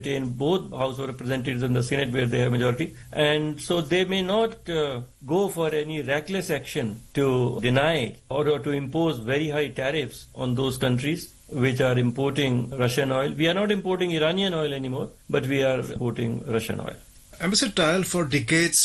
in both House of Representatives and the Senate where they have majority. And so they may not go for any reckless action to deny or to impose very high tariffs on those countries which are importing Russian oil. We are not importing Iranian oil anymore, but we are importing Russian oil. Ambassador Tayal, for decades,